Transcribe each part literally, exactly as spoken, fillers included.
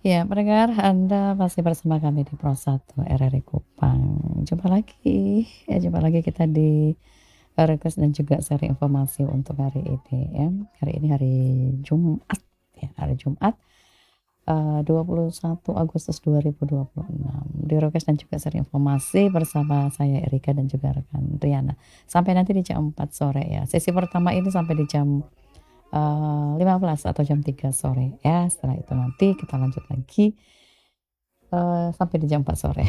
Ya, pendengar, Anda masih bersama kami di Pro satu R R I Kupang. Jumpa lagi, ya jumpa lagi kita di eh, request dan juga share informasi untuk hari ini ya. Hari ini hari Jumat ya, hari Jumat eh, dua puluh satu Agustus dua ribu dua puluh enam. Di request dan juga share informasi bersama saya Erika dan juga rekan Riana. Sampai nanti di jam empat sore ya. Sesi pertama ini sampai di jam uh, lima belas atau jam tiga sore ya. Setelah itu nanti kita lanjut lagi uh, sampai di jam empat sore.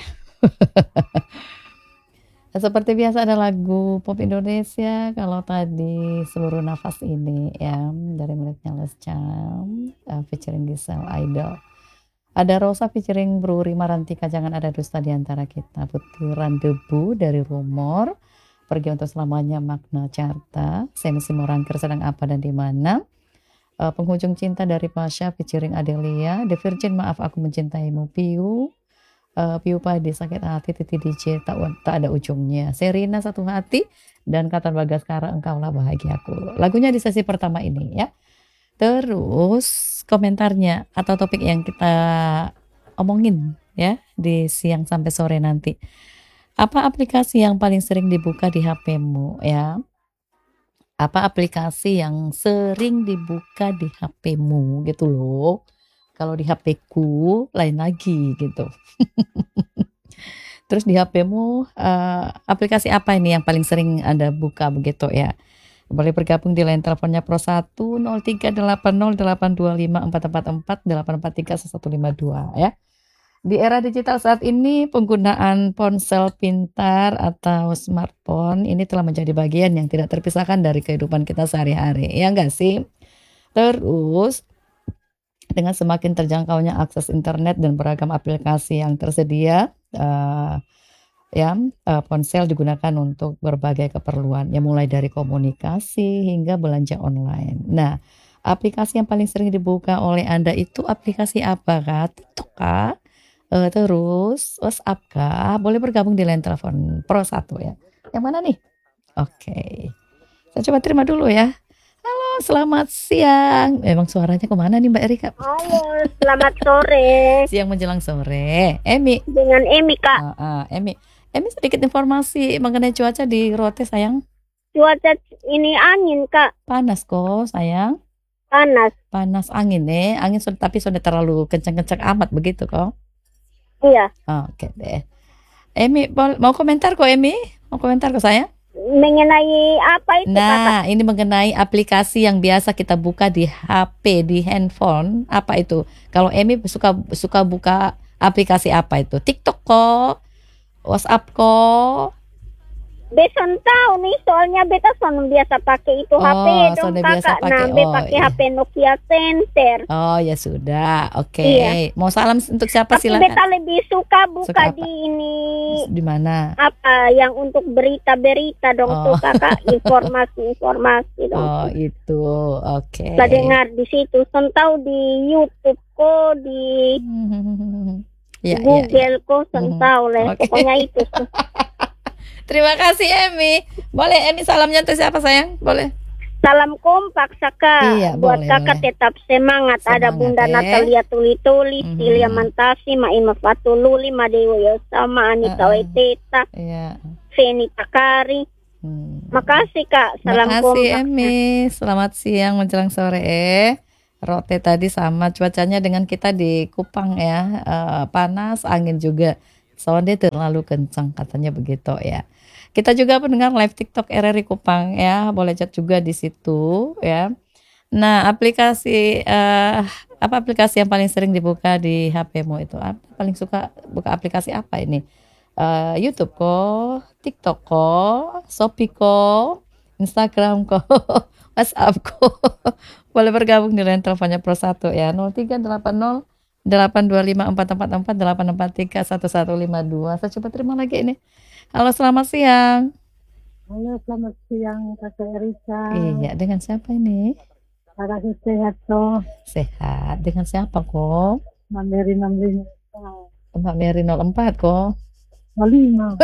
Seperti biasa ada lagu pop Indonesia. Kalau tadi Seluruh Nafas ini ya dari miliknya Les Cham uh, featuring Gisel Idol. Ada Rosa featuring Bro Rima Rantika, Jangan Ada Dusta Di Antara Kita. Butiran Debu dari Rumor, Pergi Untuk Selamanya Magna Carta, Semi Simorangkir Sedang Apa dan Di Mana, uh, Penghujung Cinta dari Pasha featuring Adelia, The Virgin Maaf Aku Mencintaimu Piu, uh, Piu Padi Sakit Hati, Titi D J tak, tak Ada Ujungnya, Serina Satu Hati, dan Katan Bagaskara Engkaulah Bahagiaku. Lagunya di sesi pertama ini ya. Terus komentarnya atau topik yang kita omongin ya di siang sampai sore nanti. Apa aplikasi yang paling sering dibuka di H P-mu ya? Apa aplikasi yang sering dibuka di H P-mu gitu loh. Kalau di H P-ku lain lagi gitu. Terus di H P-mu uh, aplikasi apa ini yang paling sering Anda buka begitu ya? Boleh bergabung di line teleponnya Pro satu nol tiga delapan nol delapan dua lima empat empat empat delapan empat tiga satu lima dua ya. Di era digital saat ini penggunaan ponsel pintar atau smartphone ini telah menjadi bagian yang tidak terpisahkan dari kehidupan kita sehari-hari. Ya enggak sih? Terus dengan semakin terjangkaunya akses internet dan beragam aplikasi yang tersedia, uh, ya uh, ponsel digunakan untuk berbagai keperluan ya, mulai dari komunikasi hingga belanja online. Nah, aplikasi yang paling sering dibuka oleh Anda itu aplikasi apa kah? TikTok kah? Uh, terus WhatsApp kah? Boleh bergabung di line telepon Pro satu ya. Yang mana nih? Oke, okay. Saya coba terima dulu ya. Halo, selamat siang. Memang suaranya kemana nih Mbak Erika? Halo, selamat sore. Siang menjelang sore. Emi. Dengan Emi kak. Uh, uh, Emi. Emi sedikit informasi mengenai cuaca di Rote sayang. Cuaca ini angin kak. Panas kok sayang. Panas. Panas angin nih. Angin sudah, tapi sudah terlalu kencang-kencang amat begitu kok. Iya. Oke deh. Emi mau komentar kok Emi? Mau komentar kok sayang? Mengenai apa itu Nah, kakak? ini mengenai aplikasi yang biasa kita buka di H P, di handphone. Apa itu? Kalau Emi suka suka buka aplikasi apa itu? TikTok kok? WhatsApp kok? Beson tahu nih, soalnya beta son biasa pakai itu H P Oh, dong sudah biasa kakak. pakai. Nah, be Oh, pakai iya. H P Nokia Center. Oh ya sudah, oke. Iya. Mau salam untuk siapa Tapi silakan? beta lebih suka buka Suka apa? di ini Di mana? apa yang untuk berita-berita dong Oh. tuh kakak, informasi-informasi dong. Oh tuh. itu, oke. Saya dengar di situ, son tahu di YouTube kok, di Ya, ya, ya. Google kok, son Mhm. tahu lah. Oke. Pokoknya itu. Terima kasih Emi. Boleh Emi salamnya untuk siapa sayang? Boleh. Salam kompak Saka. Iya, Buat boleh, kakak boleh. tetap semangat. Ada Semangat, Bunda eh. Natalia Tuli-Tuli, Mhm. Tilia Mantasi, Maima Fatululi, Madewa Yosama, Anita Uh-uh. Weteta, Iya. Feni Takari. Hmm. Makasih kak. Salam Makasih kompak. Emi. Selamat siang menjelang sore eh. Rote tadi sama cuacanya dengan kita di Kupang ya. Eh, panas, angin juga. Soalnya terlalu kencang katanya begitu ya. Kita juga pendengar live TikTok R R I Kupang ya. Boleh chat juga di situ ya. Nah, aplikasi eh, apa aplikasi yang paling sering dibuka di H P-mu itu? Apa paling suka buka aplikasi apa ini? Uh, YouTube kok, TikTok kok, Shopee kok, Instagram kok, WhatsApp kok. Boleh bergabung di line teleponnya Pro satu ya, nol tiga delapan nol delapan dua lima empat empat empat delapan empat tiga satu satu lima dua. Saya coba terima lagi ini. Halo, selamat siang. Halo, selamat siang Kakak Erika. Iya, dengan siapa ini? Kakak sehat toh? Sehat. Dengan siapa kok? Mbak Mary Namrin. Mbak Mary nol empat kok. nol lima.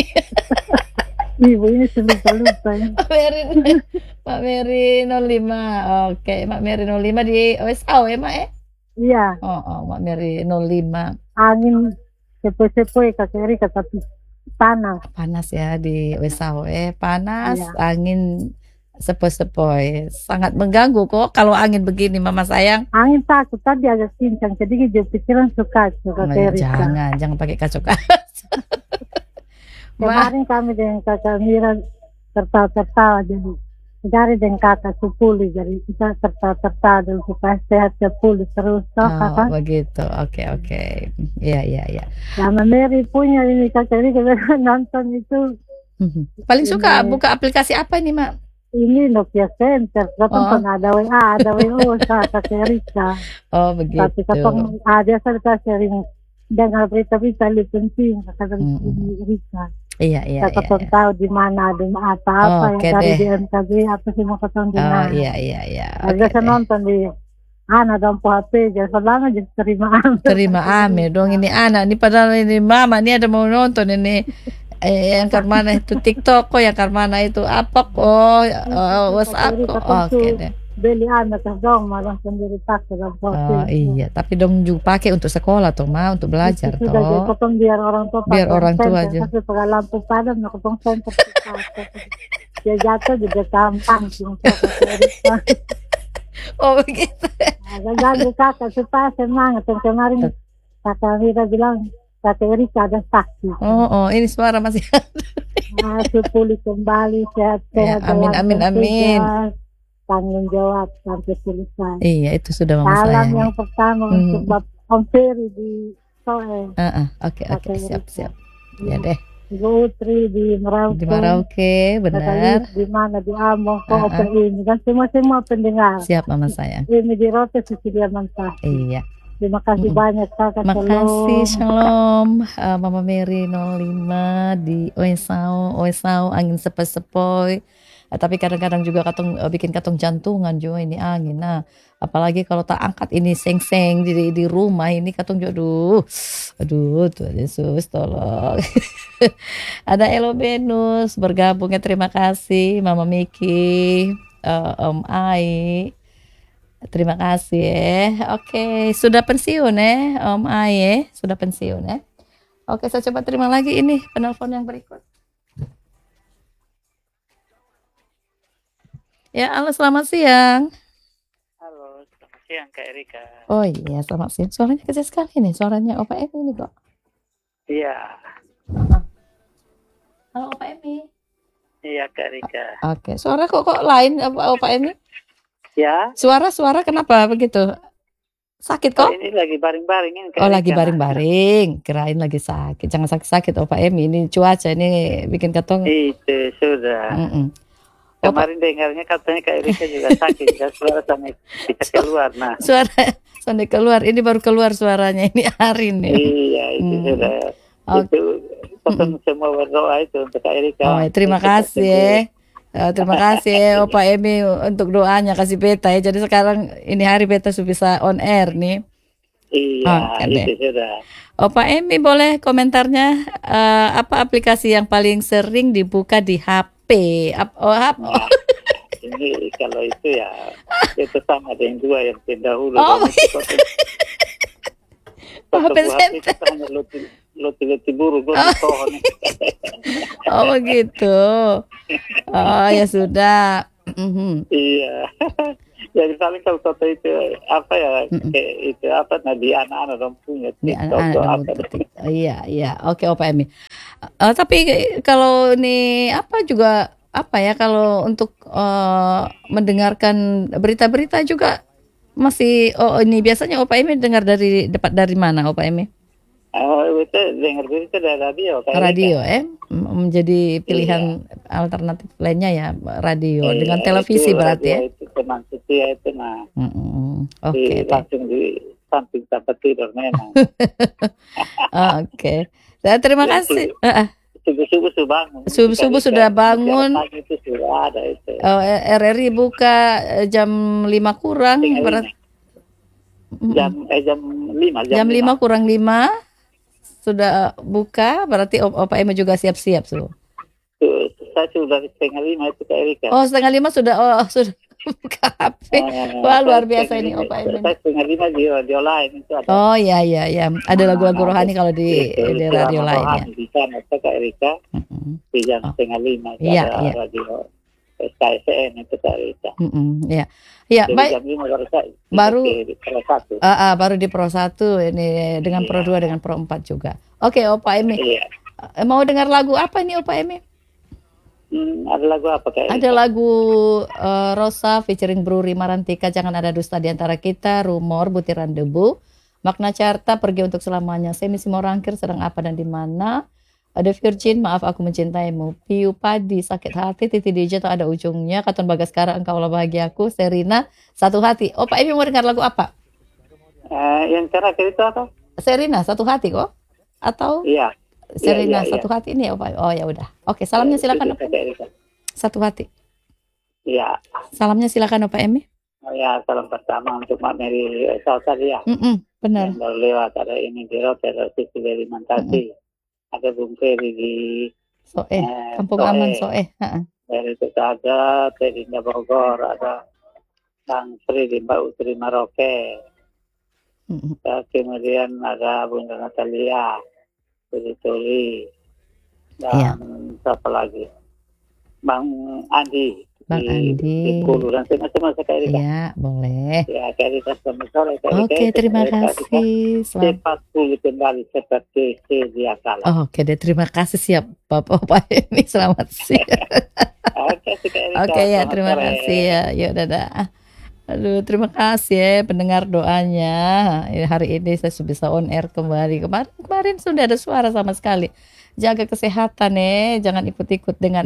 Ibu ini sering lupa ya. Mbak Mary, Mbak Mary nol lima. Oke, Mbak Mary nol lima di O S A ya, Mak eh? Iya, Oh, oh, Mbak Mary nol lima. angin sepoi-sepoi Kak Erika, tapi panas. Panas ya di Wesau, eh panas, Iya, angin sepoi-sepoi, sangat mengganggu kok kalau angin begini, Mama sayang. angin takut tadi agak kencang, jadi dia pikiran suka Kak Oh, ya, Erika. jangan, jangan pakai kacau. Ma, Kemarin kami dengan Kakak Mira tertawa-tertawa, jadi dari dengan kakak sepuluh, jadi kita tertawa-tertawa dan supaya sehat sepuluh terus toh oh kakak. begitu, oke oke, iya iya iya. Sama Mary punya ini Kak Erika nonton itu Paling suka ini buka aplikasi apa nih, Mak? ini Nokia Center, katong Oh, pernah ada W A, ada W O sa Kak Erika. oh Tapi begitu. katong ada saya sering dengar berita-berita lebih penting kata Mm-mm. Erika. Iya iya Kita iya. katong Iya. tahu di mana ada apa-apa yang Oke dari deh. B M K G apa sih mau katong Oh dengar. iya iya iya. Nah, Oke biasa deh. nonton di Ana dan H P, jangan selama jadi terima ambil Terima Kak ame dong Erika. ini anak ini padahal ini mama ini ada mau nonton ini eh, yang Karmana itu TikTok kok, yang Karmana itu apa kok, eh, Kak WhatsApp Erika kok. tentu Oke deh. beli anak dong malah sendiri pakai dan H P. Oh iya, tapi dong juga pakai untuk sekolah toh, Ma, untuk Itu belajar sudah jadi toh. potong biar orang tua Biar pakai orang tua senter, aja. tapi pakai lampu padam nak potong senter pakai. Dia jatuh juga gampang sih Kak Erika. Oh begitu. Agak ganggu kakak supaya semangat. Yang kemarin kakak Mira bilang Kak Erika ada sakit. Oh, oh ini suara masih. Nah, pulih kembali Ya, sehat-sehat amin dalam amin amin. bertugas, tanggung jawab sampai selesai. Iya, itu sudah mama Salam sayangi. yang pertama Hmm. untuk Bapak Om Ferry di Soe, Ah, ah, oke Kak oke, siap Erika. siap. Ya deh, Ibu Utri di di Merauke, Merauke, Kakak benar. Yus di mana di Ambon, kok Ah, Open ah, ini kan semua-semua pendengar. siap mama sayang. Ini di Rote Sicilia Mantap. Iya. Terima kasih Mm-mm. banyak kakak. Makasih, Shalom. shalom. Eh, Mama Mary nol lima di Oesau, Oesau angin sepoi-sepoi. Eh, tapi kadang-kadang juga katong eh, bikin katong jantungan juga ini angin. Nah, apalagi kalau tak angkat ini seng-seng di di rumah ini katong juga aduh. Aduh, Tuhan Yesus tolong. Ada Elo Venus bergabung ya, terima kasih Mama Miki, eh, Om Ai. Terima kasih ya. Oke, sudah pensiun ya, Om Ai ya. Sudah pensiun ya. Oke, saya coba terima lagi ini penelpon yang berikut. Ya, halo selamat siang. Halo, selamat siang Kak Erika. Oh iya, selamat siang. Suaranya kecil sekali nih, suaranya Opa Emi ini kok. Iya, Halo Opa Emi. iya Kak Erika. Oke, suara kok kok lain Opa, Opa Emi? Ya, Suara-suara kenapa begitu? Sakit oh, kok? ini lagi baring-baring ini Kak Oh, lagi Erika. baring-baring. Kirain lagi sakit. Jangan sakit-sakit Opa Emi. Ini cuaca ini bikin katong. Itu sudah. Mm-mm. Opa, Kemarin dengarnya katanya Kak Erika juga sakit, dan suara sampai bisa keluar. Nah, suara sampai keluar. Ini baru keluar suaranya ini hari ini. iya itu Hmm. sudah. Oke. Itu potong semua berdoa itu untuk Kak Erika. Oh, ya, terima Cepat kasih sembuh. ya. Eh, terima kasih ya Opa Emi untuk doanya kasih beta ya. Jadi sekarang ini hari beta sudah bisa on air nih. Iya, Oke deh. itu sudah. Opa Emi boleh komentarnya eh, apa aplikasi yang paling sering dibuka di H P? Ap- oh, H P. Nah, ini kalau itu ya itu sama dengan dua yang terdahulu. Oh, Dan itu potong H P potong H P center. itu hanya loti loti buruk loti Oh, pohon. oh begitu. Oh ya sudah. Mhm. Iya. Jadi paling kalau foto itu apa ya Mm-mm. kayak itu apa nah di anak-anak dong punya Di TikTok anak-anak atau dong apa ketik. Oh, iya iya. Oke Opa Emi. Eh, tapi kalau ini apa juga apa ya kalau untuk eh, mendengarkan berita-berita juga masih oh ini biasanya Opa Emi dengar dari dapat dari mana Opa Emi? Oh itu dengar berita dari radio kayak Radio eh M- menjadi pilihan Iya. alternatif lainnya ya radio Iya, dengan televisi itu berarti ya. radio itu teman setia itu nah Mm-mm. di, Oke deh. langsung di samping tempat tidur memang. Oke. Saya terima Yang kasih. subuh Eh, eh. subuh subuh bangun. Subuh-subuh Kali sudah kan bangun. siang pagi itu sudah ada itu. Oh, R R I buka eh, jam lima kurang Setengah berat. lima. Mm-mm. Jam eh jam lima Jam jam lima lima. kurang lima sudah buka berarti Op- Opa Emi juga siap-siap su. Tuh, saya sudah setengah lima itu Kak Erika. Oh, setengah lima sudah oh sudah buka H P. Wah, luar biasa ini Opa Emin. Saya setengah lima di radio lain itu ada. Oh iya iya iya, ada lagu-lagu rohani kalau di Itu, di itu radio ceramah lain ya. rohani di sana, itu Kak Erika. Mm-mm. Di jam Oh. setengah lima itu Iya, ada iya. radio S K S N itu Kak Erika. Mm-mm, iya. Iya, Jadi baik. jam lima baru saya Baru- di kelas satu. Ah, ah, baru di Pro satu ini dengan Pro Iya. dua dengan Pro empat juga. Oke, Opa Emi. Iya. Eh, Mau dengar lagu apa ini Opa Emi? Hmm, ada lagu apa Kak Erika? Ada lagu eh, Rosa featuring Bru Rima Rantika, Jangan Ada Dusta di Antara Kita, Rumor, Butiran Debu, Makna Carta, Pergi Untuk Selamanya, Semi Simorangkir, Sedang Apa dan Di Mana, ada Virgin, Maaf Aku Mencintaimu, Piu Padi, Sakit Hati, Titi D J Tak Ada Ujungnya, Katon Bagaskara, Engkaulah Bahagiaku, Serina, Satu Hati. Opa Emi mau dengar lagu apa? Eh, yang terakhir itu apa? Serina, Satu Hati kok? Atau Iya. Serina, iya, iya. Satu Hati ini Opa? Oh ya udah. Oke, salamnya silakan Itu Opa. Kak Erika. Satu Hati. Iya. Salamnya silakan Opa Emi. Oh, ya, salam pertama untuk Mak Mary Salsalia. Mm-mm, benar. Yang baru lewat, ada ini di Rote, ada Sisi dari Mantasi. Ada Bung Ferry di Soe, eh, Kampung Soe. Aman Soe. Ha-ha. Dari itu ada Tedinda Bogor, ada Kang Sri di Mbak Utri Maroke. Mm-mm. Ya, kemudian ada Bunda Natalia, Tuli Tuli, dan Iya. siapa lagi? Bang Andi. Bang di, Andi. Di Kulu, dan semua-semua Kak Erika. Iya, boleh. Ya, Kak Erika selamat sore. Kak Erika. Oke, terima Kak Erika kasih. Selamat. cepat pulih kembali seperti sedia kala. Oh, Oke deh, terima kasih siap Bapak Opa Emi. Selamat siang. Oke, Kak Erika, Oke ya, selamat terima sore. kasih ya. Yuk, dadah. Aduh, terima kasih ya pendengar doanya. Ya, hari ini saya sudah bisa on air kembali. Kemarin kemarin sudah ada suara sama sekali. Jaga kesehatan ya, jangan ikut-ikut dengan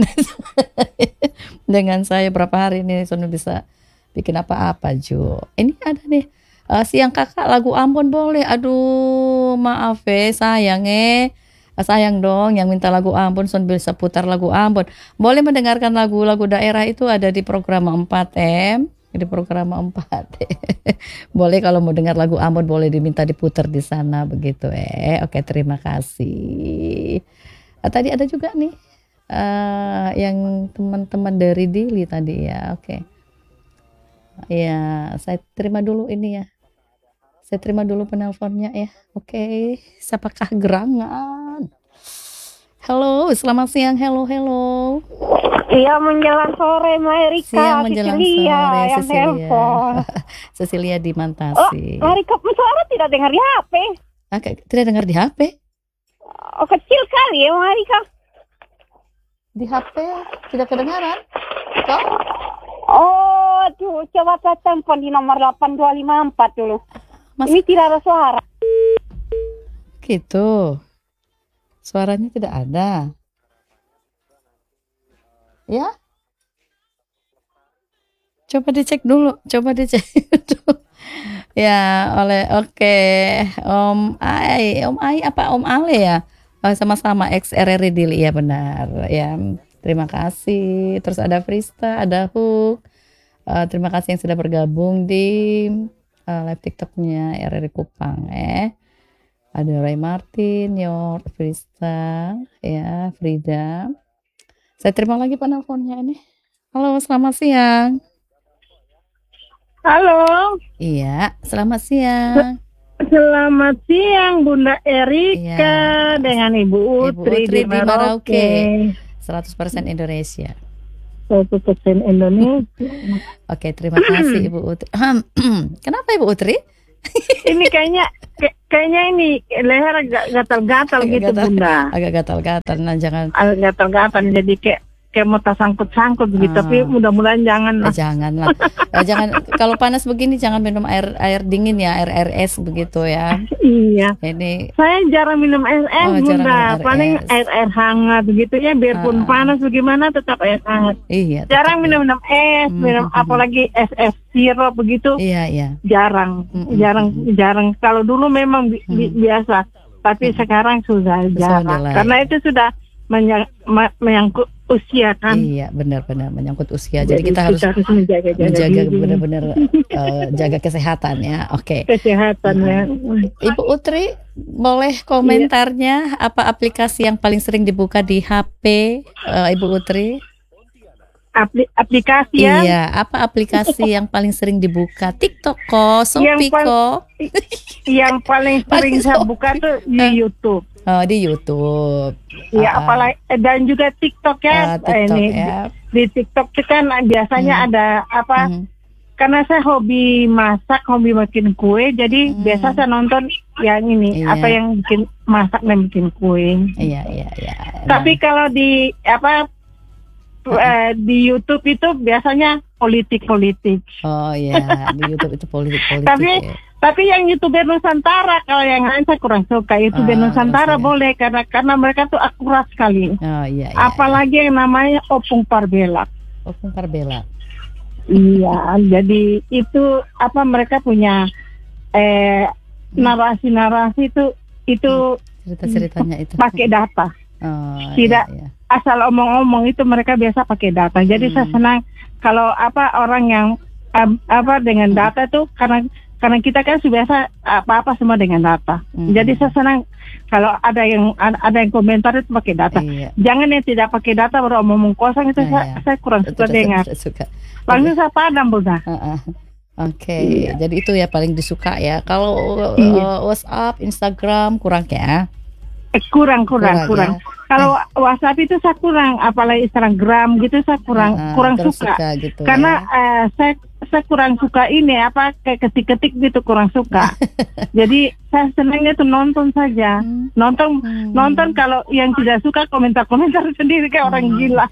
dengan saya berapa hari ini sudah bisa bikin apa-apa Ju. Ini ada nih eh, siang kakak lagu Ambon boleh. Aduh, maaf ya sayang eh. Sayang dong yang minta lagu Ambon Son bisa putar lagu Ambon. Boleh mendengarkan lagu-lagu daerah itu ada di program empat M. Di program empat. Boleh kalau mau dengar lagu Ambon boleh diminta diputar di sana begitu eh. Oke, terima kasih. Ah, tadi ada juga nih eh, yang teman-teman dari Dili tadi ya. Oke. Ya, saya terima dulu ini ya. Saya terima dulu penelponnya ya. Oke, siapakah gerangan? Halo, selamat siang. Hello, hello. Iya menjelang sore Mbak Erika. Siang menjelang Cecilia sore, yang Cecilia. telepon. Cecilia di Oh, Mantasi. Mbak Erika suara tidak dengar di H P. Ah, kayak- tidak dengar di H P? Oh, kecil kali ya Mbak Erika. Di H P tidak kedengaran? Kok? Oh, tuh coba saya telepon di nomor delapan dua lima empat dulu. Mas, Ini tidak ada suara. gitu. Suaranya tidak ada. Ya? Coba dicek dulu, coba dicek dulu. Ya, oleh oke. Om Ai, Om Ai apa Om Ale ya? Oh, sama-sama X R R I Dili ya benar. Ya, terima kasih. Terus ada Frista, ada Hook. Eh, terima kasih yang sudah bergabung di eh, live TikToknya R R I Kupang eh. Ada Ray Martin, Yor, Frista, ya, Frida. Saya terima lagi penelponnya ini. Halo, selamat siang. Halo, Iya, selamat siang. selamat siang Bunda Erika Iya. dengan Ibu Ibu Utri, Utri di di Merauke. Merauke. seratus persen Indonesia. satu persen Indonesia. Oke, terima kasih Ibu Utri. Kenapa Ibu Utri? Ini kayaknya kayak- kayaknya ini leher agak gatal-gatal Agak gitu gatal. Bunda. Agak gatal-gatal. Nah, jangan Agak gatal-gatal jadi kayak kayak mau tersangkut-sangkut gitu. Ah. Tapi mudah-mudahan jangan eh, lah. janganlah. Eh, jangan kalau panas begini jangan minum air air dingin ya, air air es begitu ya. Iya. Ini Saya jarang minum air es Oh, jarang Bunda. minum air Paling es. air-air hangat begitu ya. Biarpun Ah. panas bagaimana tetap air hangat. iya. Jarang tetap ya. minum-minum es, Hmm, minum hmm, hmm. apalagi es-es sirup begitu. Iya, iya. Jarang, Mm-mm. jarang, jarang. Kalau dulu memang bi- bi- Mm. biasa, tapi sekarang sudah jarang. Sudah lah, Karena ya. itu sudah menya- ma- menyangkut usia kan. Iya, benar-benar menyangkut usia. Jadi, kita harus menjaga, menjaga diri, benar-benar eh, jaga kesehatan ya. Oke. kesehatan ya. Ibu Utri, boleh komentarnya apa aplikasi yang paling sering dibuka di H P eh, Ibu Utri? apli- aplikasi ya. Iya, apa aplikasi yang paling sering dibuka? TikTok kok, Shopee Yang pal- kok. Yang paling sering Paling saya so- buka tuh di Eh. YouTube. Oh, di YouTube. Ya, Ah, apalagi dan juga TikTok ah, ya. TikTok Eh, ini, ya. Di TikTok itu kan biasanya Hmm. ada apa? Hmm. Karena saya hobi masak, hobi bikin kue, jadi Hmm. biasa saya nonton yang ini, Iya. apa yang bikin masak dan bikin kue. Iya, iya, iya. Tapi kalau di apa eh, di YouTube itu biasanya politik-politik. Oh iya, di YouTube itu politik-politik Tapi- ya. Tapi yang YouTuber Nusantara, kalau yang lain saya kurang suka. YouTuber Ah, Nusantara kurang suka. boleh karena karena mereka tuh akurat sekali. Oh iya, iya. Apalagi yang namanya Opung Parbela. Oh, Pungkar Bela. Iya, jadi itu apa mereka punya eh narasi-narasi itu itu Cerita-ceritanya itu. pakai data. Oh, Tidak. iya, iya. Asal omong-omong itu mereka biasa pakai data. Jadi Hmm. saya senang kalau apa orang yang ab- apa dengan Hmm. data itu karena karena kita kan sudah biasa apa-apa semua dengan data. Hmm. Jadi saya senang kalau ada yang ada yang komentar itu pakai data. Iya. Jangan yang tidak pakai data baru omong-omong kosong itu Iya, saya, iya. saya kurang suka Tidak- dengar. tidak suka. Langsung saya padam Bunda. Heeh. Oke, Iya. jadi itu ya paling disuka ya. Kalau Iya. uh, WhatsApp, Instagram kurang ya. Eh, kurang kurang Kurang, kurang. ya. Kalau WhatsApp itu saya kurang, apalagi Instagram gitu saya kurang Heeh, kurang kurang suka. gitu Karena ya. eh, saya saya kurang suka ini apa kayak ketik-ketik gitu kurang suka. Jadi saya senangnya tuh nonton saja. Hmm. Nonton Hmm. nonton kalau yang tidak suka komentar-komentar sendiri kayak orang Hmm. gila.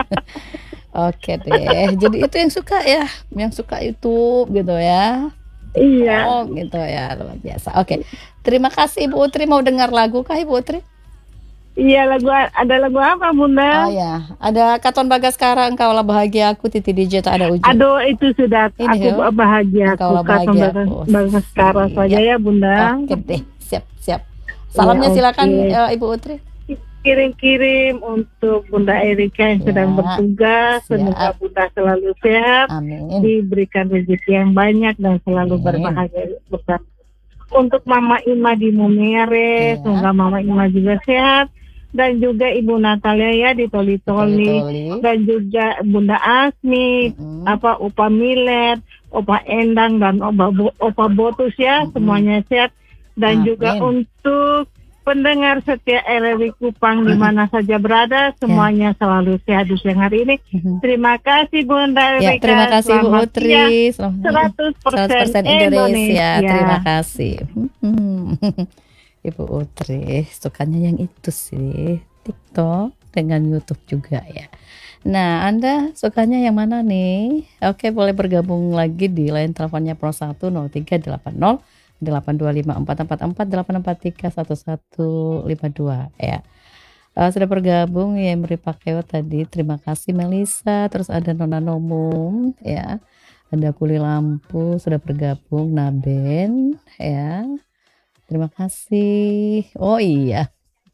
Oke deh. Jadi itu yang suka ya, yang suka YouTube gitu ya. Iya. Oh gitu ya, luar biasa. Oke, terima kasih Ibu Utri. Mau dengar lagu kah Ibu Utri? Iya, lagu ada lagu apa Bunda? Oh ya, ada Katon Bagaskara, Engkaulah Bahagia Aku, Titi D J Tak Ada Ujung. Aduh, itu sudah Ini, aku ya. bahagia. Engkaulah Aku kata bahagia bagas- aku. bagas sekarang Siap. saja ya Bunda. Oke deh, siap siap. Salamnya Ya, silakan oke. eh, Ibu Utri. Kirim-kirim untuk Bunda Erika yang sedang Ya, bertugas. siap. Semoga Bunda selalu sehat, Amin. diberikan rezeki yang banyak dan selalu Amin. berbahagia besar. Untuk Mama Ima di Mumere, Ya. semoga Mama Ima juga sehat. Dan juga Ibu Natalia ya di Toli-Toli. Toli-toli. Dan juga Bunda Asmi, Mm-mm. apa Opa Milet, Opa Endang dan Opa, Bo- Opa Botus ya, Mm-mm. semuanya sehat. Dan Amin. juga untuk pendengar setia R R I Kupang di mana saja berada, semuanya selalu sehat di siang hari ini. Mhm. Terima kasih Bunda Ya, Erika. terima kasih Bu Selamat Utri. siang. Selamat- seratus persen seratus persen Indonesia. Indonesia. Terima kasih. Hmm. Ibu Utri sukanya yang itu sih, TikTok dengan YouTube juga ya. Nah, Anda sukanya yang mana nih? Oke, boleh bergabung lagi di line teleponnya Pro satu nol tiga delapan nol delapan dua lima empat empat empat delapan empat tiga satu satu lima dua ya. Uh, sudah bergabung ya Meri Pakeo tadi. Terima kasih Melisa. Terus ada Nona Nomum ya. Ada Kuli Lampu sudah bergabung, Naben ya. Terima kasih. Oh iya.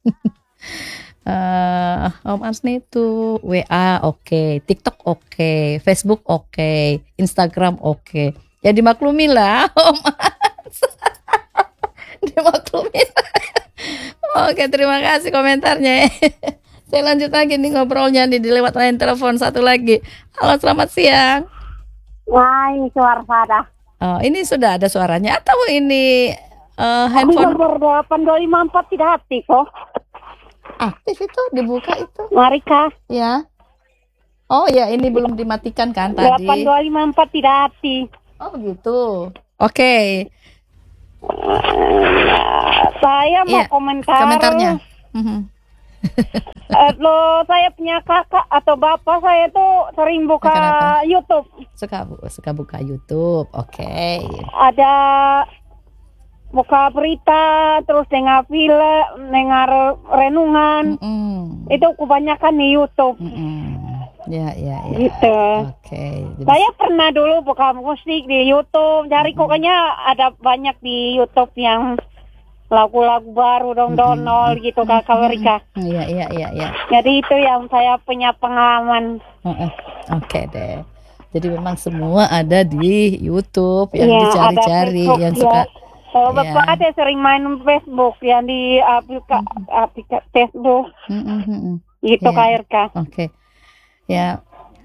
uh, Om Asni itu W A oke, TikTok oke, Facebook oke, Instagram oke. Ya dimaklumi lah Om As. Dimaklumi. Oke, terima kasih komentarnya. Saya lanjut lagi nih ngobrolnya nih di lewat line telepon satu lagi. Halo, selamat siang. Wah, ini suara saya. Oh, ini sudah ada suaranya atau ini uh, handphone Nomor delapan dua lima empat tidak aktif, oh. aktif itu dibuka itu Marika, ya? Oh ya, ini belum dimatikan kan delapan tadi? dua lima empat tidak aktif. Oh begitu. Oke, Saya mau Iya, komentar. komentarnya. Mhm. Eh, lo saya punya kakak atau bapak saya tuh sering buka Kenapa? YouTube. Suka bu- suka buka YouTube. Oke. Ada buka berita, terus dengar film, dengar renungan. Mm-mm. Itu kebanyakan di YouTube. Mm-mm. Ya ya ya. Gitu. Oke. Jadi- Saya pernah dulu buka musik di YouTube. Cari pokoknya ada banyak di YouTube yang lagu-lagu baru dong donol gitu Kakak Rika. Iya iya iya iya. Jadi itu yang saya punya pengalaman. Heeh. Oke deh. Jadi memang semua ada di YouTube yang Iya, ada dicari-cari, Facebook, yang ya. suka. Kalau Iya. bapak ada sering main Facebook yang di aplikasi aplikasi Facebook Mm-mm, mm-mm. itu Iya. Kak Rika. Oke. Ya,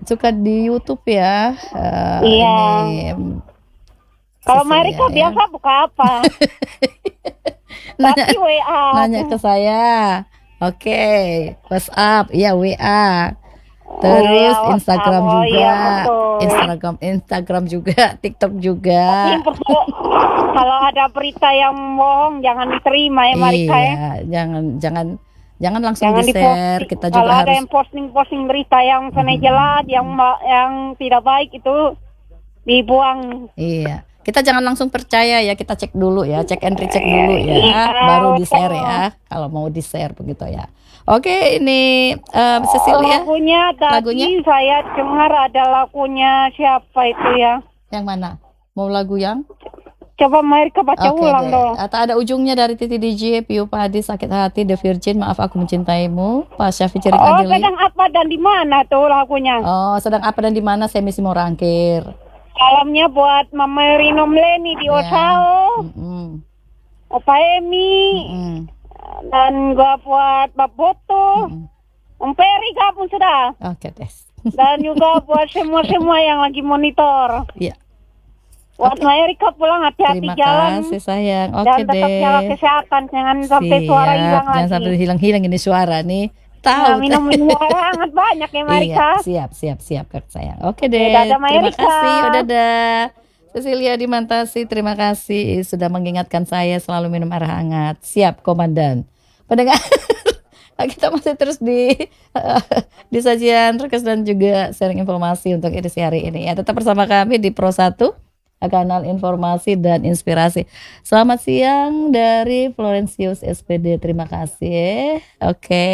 suka di YouTube ya. Uh, Iya. Ini, Kalau Cecilia, Marika ya. biasa buka apa? nanya, Tapi W A. nanya ke saya. Oke, WhatsApp, iya W A. Terus Oh, iya, Instagram WhatsApp. Oh, juga, iya, betul. Instagram, Instagram juga, TikTok juga. Tapi betul, kalau ada berita yang bohong jangan diterima ya Marika ya. Iya, jangan jangan jangan langsung Jangan di-share. diposting. Kita Kalau juga ada harus yang posting-posting berita yang sana jelas, yang ma- yang tidak baik itu dibuang. iya. Kita jangan langsung percaya ya, kita cek dulu ya, cek and recheck dulu ya, Iya, baru di-share betul. ya. Kalau mau di-share begitu ya. Oke, ini um, Cecilia. Lagunya tadi Lagunya? saya dengar ada lagunya siapa itu ya? Yang mana? Mau lagu yang? Coba Marika baca Oke ulang deh. dong. Atau ada ujungnya dari Titi D J, Piu Padi, Sakit Hati, The Virgin, Maaf Aku Mencintaimu, Pasha featuring Oh, Adeli. sedang apa dan di mana tuh lagunya? Oh, sedang apa dan di mana saya mesti mau rangkir. Salamnya buat Mama Rino Mleni di Ya. Osao, Mm-mm. Opa Emi, Mm-mm. dan gua buat Bab Boto, Mm-mm. Om Peri gabung sudah. Oke deh. Dan juga buat semua-semua yang lagi monitor. Iya. Buat Marika pulang hati-hati Terima jalan. kasih sayang. Dan Oke tetap deh. jaga kesehatan, jangan sampai suara Siap. hilang Jangan lagi. sampai hilang-hilang ini suara nih. Nah, Tahu. minum minum air hangat banyak ya Marika. Iya, siap, siap, siap Kak sayang. Oke deh. dadah, Terima Marika. kasih. Oh, dadah. Cecilia di Mantasi, terima kasih sudah mengingatkan saya selalu minum air hangat. Siap, Komandan. Pendengar, kita masih terus di di sajian request dan juga sharing informasi untuk edisi hari ini. Ya, tetap bersama kami di Pro satu, kanal informasi dan inspirasi. Selamat siang dari Florentius S P D. Terima kasih. Oke.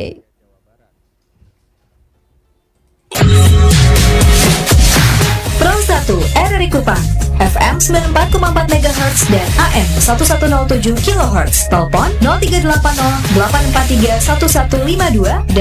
Pro satu R R I Kupang F M sembilan puluh empat koma empat megahertz dan A M seribu seratus tujuh kilohertz. Telepon nol tiga delapan nol delapan empat tiga satu satu lima dua dan